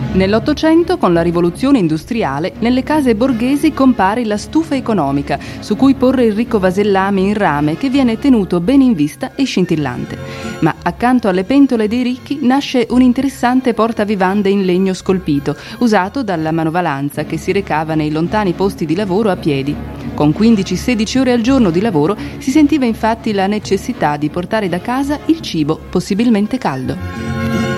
Nell'Ottocento, con la rivoluzione industriale, nelle case borghesi compare la stufa economica, su cui porre il ricco vasellame in rame che viene tenuto ben in vista e scintillante. Ma accanto alle pentole dei ricchi nasce un interessante portavivande in legno scolpito, usato dalla manovalanza che si recava nei lontani posti di lavoro a piedi. Con 15-16 ore al giorno di lavoro si sentiva infatti la necessità di portare da casa il cibo, possibilmente caldo.